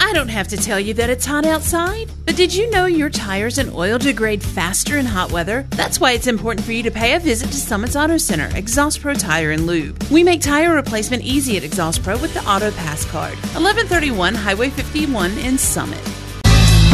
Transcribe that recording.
I don't have to tell you that it's hot outside, but did you know your tires and oil degrade faster in hot weather? That's why it's important for you to pay a visit to Summit's Auto Center, Exhaust Pro Tire and Lube. We make tire replacement easy at Exhaust Pro with the Auto Pass card. 1131 Highway 51 in Summit.